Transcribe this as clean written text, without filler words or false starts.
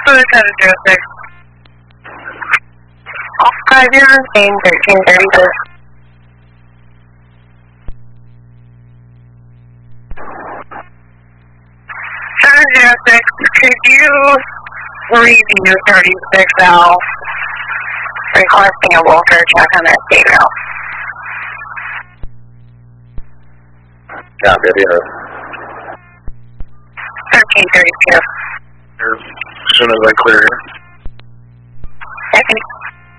for the 706. Off 5, you're on scene, 1332. 706, could you review 36L requesting a welfare check on that female? Copy, yeah. 1332. As soon as I clear here.